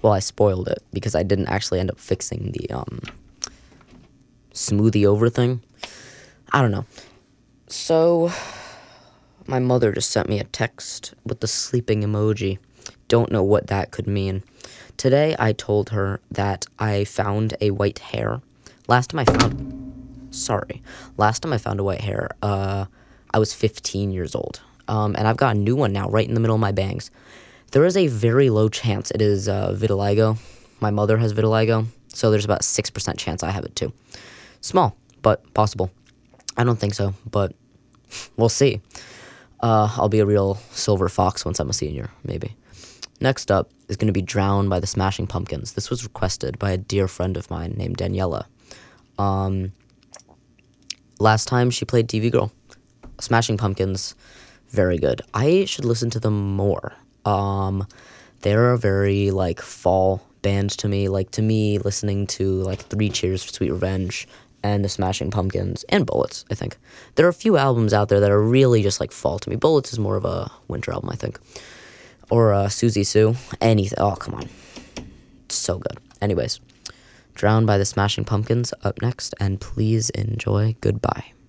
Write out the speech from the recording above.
Well, I spoiled it because I didn't actually end up fixing the smoothie over thing. I don't know. So, my mother just sent me a text with the sleeping emoji. Don't know what that could mean. Today, I told her that I found a white hair. Last time I found a white hair, I was 15 years old. And I've got a new one now, right in the middle of my bangs. There is a very low chance it is vitiligo. My mother has vitiligo, so there's about a 6% chance I have it too. Small, but possible. I don't think so, but we'll see. I'll be a real silver fox once I'm a senior, maybe. Next up is going to be Drowned by the Smashing Pumpkins. This was requested by a dear friend of mine named Daniela. Last time she played TV Girl. Smashing Pumpkins, very good. I should listen to them more. They're a very, fall band to me. To me, listening to, 3 Cheers for Sweet Revenge and the Smashing Pumpkins and Bullets, I think. There are a few albums out there that are really just, fall to me. Bullets is more of a winter album, I think. Or Susie Sue. Anything. Oh, come on. It's so good. Anyways, Drowned by the Smashing Pumpkins up next, and please enjoy. Goodbye.